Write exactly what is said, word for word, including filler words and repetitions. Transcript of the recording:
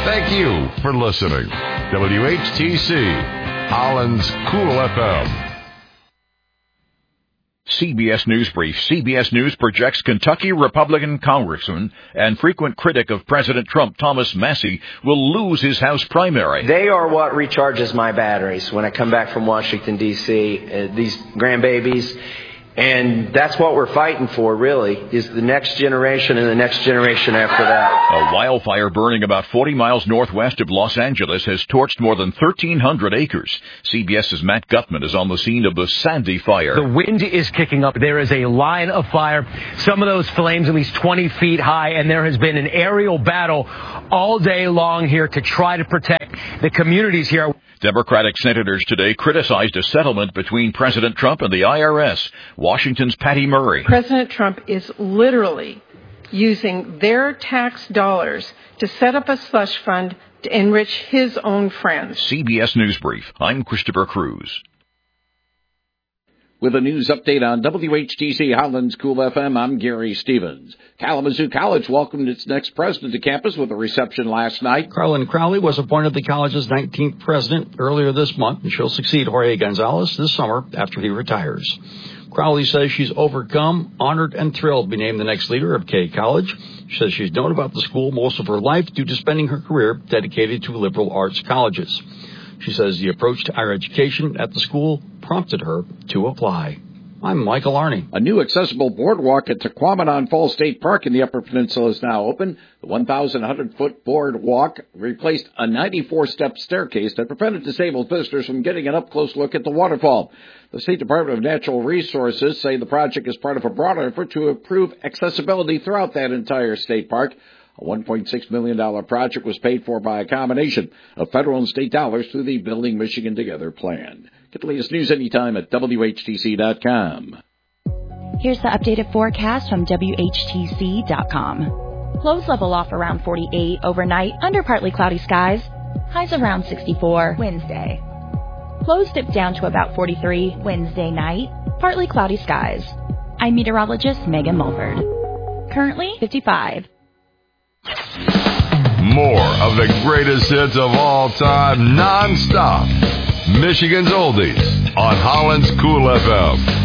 Thank you for listening. W H T C, Holland's Cool F M. C B S News Brief. C B S News projects Kentucky Republican Congressman and frequent critic of President Trump, Thomas Massie, will lose his House primary. They are what recharges my batteries when I come back from Washington, D C, uh, these grandbabies. And that's what we're fighting for, really, is the next generation and the next generation after that. A wildfire burning about forty miles northwest of Los Angeles has torched more than thirteen hundred acres. CBS's Matt Gutman is on the scene of the Sandy fire. The wind is kicking up. There is a line of fire, some of those flames at least twenty feet high, and there has been an aerial battle all day long here to try to protect the communities here. Democratic senators today criticized a settlement between President Trump and the I R S. Washington's Patty Murray. President Trump is literally using their tax dollars to set up a slush fund to enrich his own friends. C B S News Brief. I'm Christopher Cruz. With a news update on W H T C Holland's Cool F M, I'm Gary Stevens. Kalamazoo College welcomed its next president to campus with a reception last night. Carlin Crowley was appointed the college's nineteenth president earlier this month, and she'll succeed Jorge Gonzalez this summer after he retires. Crowley says she's overcome, honored, and thrilled to be named the next leader of K College. She says she's known about the school most of her life due to spending her career dedicated to liberal arts colleges. She says the approach to higher education at the school prompted her to apply. I'm Michael Arney. A new accessible boardwalk at Tequamanon Falls State Park in the Upper Peninsula is now open. The one thousand one hundred foot boardwalk replaced a ninety-four step staircase that prevented disabled visitors from getting an up-close look at the waterfall. The State Department of Natural Resources say the project is part of a broader effort to improve accessibility throughout that entire state park. A one point six million dollars project was paid for by a combination of federal and state dollars through the Building Michigan Together plan. Get the latest news anytime at W H T C dot com. Here's the updated forecast from W H T C dot com. Lows level off around forty-eight overnight under partly cloudy skies. Highs around sixty-four Wednesday. Lows dip down to about forty-three Wednesday night. Partly cloudy skies. I'm meteorologist Megan Mulford. Currently fifty-five. More of the greatest hits of all time, non-stop. Michigan's Oldies on Holland's Cool F M.